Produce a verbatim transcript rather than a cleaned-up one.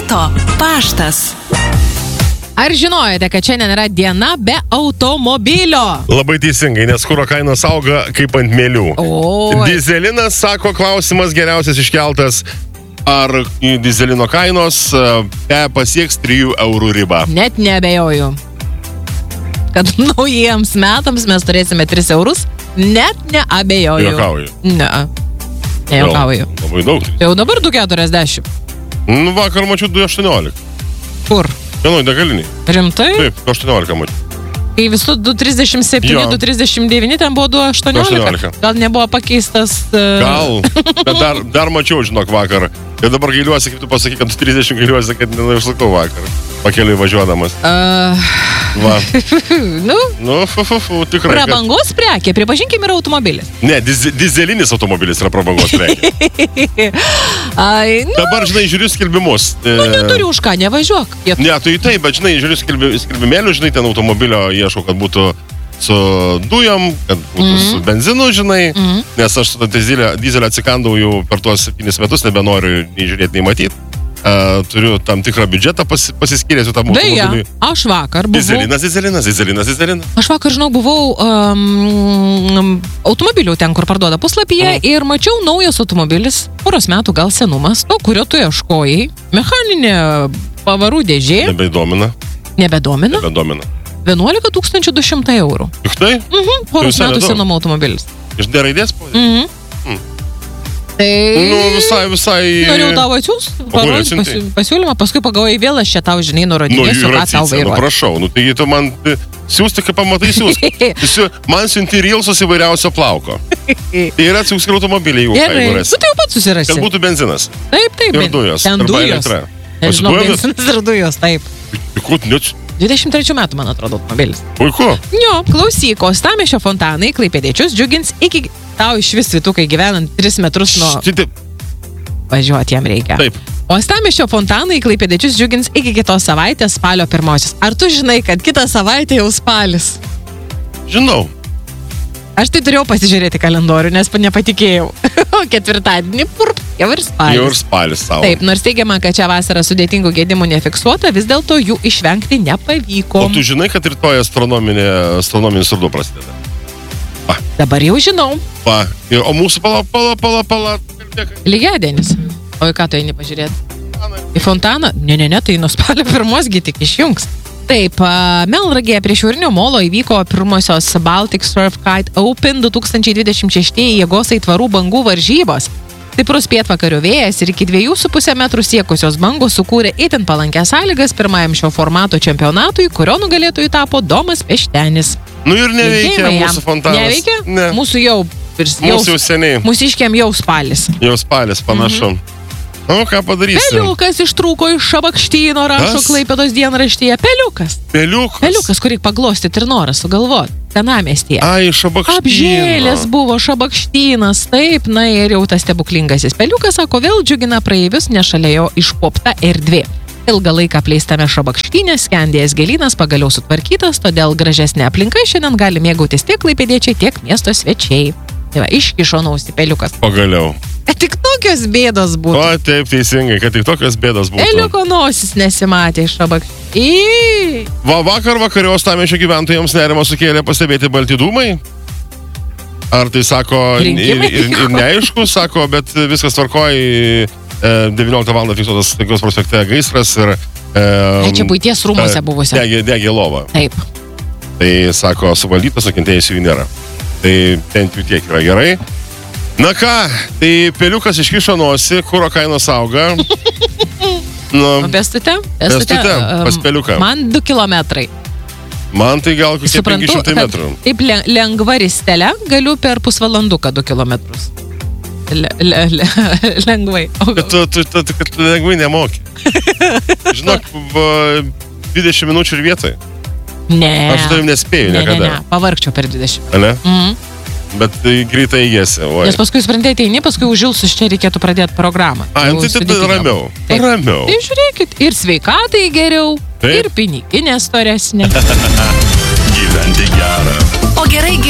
Ryto paštas. Ar žinojate, kad šiandien yra diena be automobilio? Labai teisingai, nes kuro kainos auga kaip ant mėlių. O. Dizelinas, sako, klausimas geriausias iškeltas. Ar dizelino kainos e, pasieks trijų eurų ribą? Net neabejoju, kad naujiems metams mes turėsime tris eurus. Net neabejoju. Juokauju. Ne. Nejuokauju. Labai daug. Jau dabar du keturiasdešimt. Nu, vakar mačiau du aštuoniolika. Kur? Vienoj degaliniai. Rimtai? Taip, du aštuoniolika mačiau. Kai visų du trisdešimt septyni, du trisdešimt devyni, ten buvo du aštuoniolika. Gal nebuvo pakeistas... Uh... Gal, bet dar, dar mačiau, žinok, vakar. Ir dabar gailiuosi, kaip tu pasakai, kad du trisdešimt gailiuosi, kad neužsukau vakar. Pakeliui važiuodamas. Uh... Va. nu? Nu, fu, fu, fu, tikrai. Prabangos prekė, pripažinkim, yra automobilis. Ne, diz, dizelinis automobilis yra prabangos prekė. Ai, nu... Dabar, žinai, žiūriu skelbimus. Nu, neturiu už ką, nevažiuok. Jie... Ne, tai taip, bet, žinai, žiūriu skelbi, skelbimėlių, žinai, ten automobilio ieškau, kad būtų su dujom, kad būtų mm-hmm. su benzinu, žinai, mm-hmm. nes aš su dizelio, dizelio atsikandau jau per tuos septynis metus, nebenoriu nei žiūrėti, nei matyti. Uh, turiu tam tikrą biudžetą pas, pasiskyrėsiu tam automobiliui. Beje, aš vakar buvau... Dizelinas, dizelinas, dizelinas, dizelinas. Aš vakar, žinau, buvau um, automobilių ten, kur parduoda puslapyje mm. ir mačiau naujas automobilis, poros metų gal senumas, to, kurio tu ieškojai, mechaninė pavarų dėžė. Nebedomina. Nebedomina? Nebedomina. vienuolika tūkstančių du šimtai eurų. Tik tai? Mhm, poros metų senumo automobilis. Iš D raidės? Mhm. Mm. Tai... Nu, visai, visai... Norėjau tau atsiųsti, pasi, pasiūlymą, paskui pagalvojai vėl, aš čia tau, žinai, nurodinėsiu, nu, ką tau vairuoti. Nu, prašau, nu, tai tu man siūsti, kaip pamatai siūsti. Man siunti reelsus įvairiausio plauko. Tai yra atsiųskir automobilį, jeigu ką įvairiasi. Tu tai jau pats susirasi. Kad būtų benzinas. Taip, taip. Ir dujos. Ten dujos. Nežinau, benzinas ir dujos, taip. Kur, net... dvidešimt trečių metų, man atrodo, automobilis. Puiku. Jo, klausyk, Uostamiesčio fontanai klaipėdiečius džiugins iki... Tau iš vis Vytukai gyvenant tris metrus nuo... Taip. Važiuoti jam reikia. Taip. Uostamiesčio fontanai klaipėdiečius džiugins iki kitos savaitės spalio pirmosios. Ar tu žinai, kad kitą savaitę jau spalis? Žinau. Aš tai turėjau pasižiūrėti kalendorių, nes nepatikėjau. O ketvirtadienį, purp, jau ir spalis. Jau ir spalis savo. Taip, nors teigiama, kad čia vasarą sudėtingų gedimų nefiksuota, vis dėlto jų išvengti nepavyko. O tu žinai, kad rytoj astronominis ruduo prasideda? Pa. Dabar jau žinau. Pa. O mūsų pala, pala, pala, pala. Lygiadienis. O į ką tu eini pažiūrėti? Į fontaną? Ne, ne, ne, tai nuo spalio pirmosgi tik išjungs. Taip, Melnragėje prie Šiaurinio molo įvyko pirmosios Baltic Surf Kite Open du tūkstančiai dvidešimt šeši jėgos aitvarų bangų varžybos. Stiprus pietvakarių vėjas ir iki dviejų su pusė metrų siekusios bangos sukūrė itin palankias sąlygas pirmajam šio formato čempionatui, kurio nugalėtojų tapo Domas Peštenis. Nu ir neveikia mūsų fontanas. Neveikia? Ne. Mūsų jau... Mūsų jau seniai. Mūsiškiam jau spalis. Jau spalis, panašu. Mhm. Nu, ką padarysim? Peliukas ištrūko iš Šabakštyno, rašo Klaipėdos dienraštyje. Peliukas. Peliukas. Peliukas, kurį paglostyti ir noras sugalvoti. Senamiestyje. Ai, Šabakštyno. Apžėlės buvo Šabakštynas, taip, na ir jau tas stebuklingasis peliukas, sako, vėl džiugina praeivius, nes šalia jo iškuopta erdvė. Ilgą laiką apleistame Šabakštyne skendėjęs gėlynas pagaliau sutvarkytas, todėl gražesnė aplinka šiandien gali mėgautis tiek klaipėdiečiai, tiek miesto svečiai. Tai va, iškišo nausi peliukas. Pagaliau. Kad tik tokios bėdos būtų. O, taip, teisingai, kad tik tokios bėdos būtų. Peliuko nosis nesimatė iš Šabakštyno. Va, vakar vakare Uostamiesčio gyventojams nerimo sukėlė pastebėti balti dūmai. Ar tai sako ir, ir, ir neaišku, sako, bet viskas tvarkoj. devynioliktą valandą fiksuotas Taikos prospekte gaisras ir... E, e, čia buities rūmuose buvusi. Degė, degė lova. Taip. Tai, sako, suvaldytas, nukentėjusių nėra. Tai bent jų tiek yra gerai. Na ką, tai peliukas iškišo nosį, kuro kainos auga. Nu, o pėstute? Pėstute, pas peliuką. Man du kilometrai. Man tai gal kokie penki šimtai metrų. Taip lengva ristelė, galiu per pusvalanduką du kilometrus. Le, le, le, lengvai. Bet tu, tu, tu, tu, tu lengvai nemoki. Žinok, dvidešimt minučių ir vietoj. Ne. Aš tavim nespėju ne, niekada. Ne, ne, pavargčiau per dvidešimt. Ne? Mhm. Bet tai greitai įgėsi. Nes paskui sprendėjai eini, paskui užilsus čia reikėtų pradėti programą. A, tai tai ramiau. Taip. Ramiau. Tai žiūrėkit, ir sveikatai geriau, taip. Ir piniginė storesnė. Gyventi gerą. O gerai gyventi.